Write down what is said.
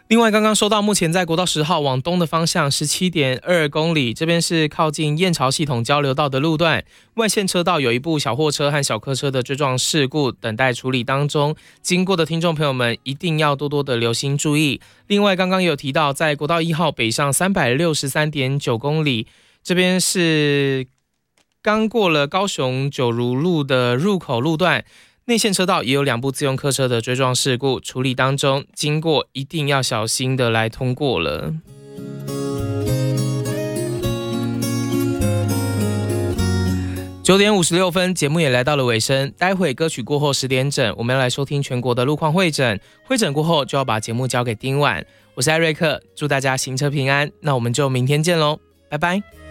另外，刚刚收到，目前在国道10号往东的方向17.2公里，这边是靠近燕巢系统交流道的路段，外线车道有一部小货车和小客车的追撞事故等待处理当中，经过的听众朋友们一定要多多的留心注意。另外，刚刚也有提到，在国道1号北上363.9公里，这边是刚过了高雄九如路的入口路段。内线车道也有2部自用客车的追撞事故处理当中，经过一定要小心的来通过了。9点56分，节目也来到了尾声。待会歌曲过后10点整，我们要来收听全国的路况会诊。会诊过后就要把节目交给丁婉。我是艾瑞克，祝大家行车平安。那我们就明天见喽，拜拜。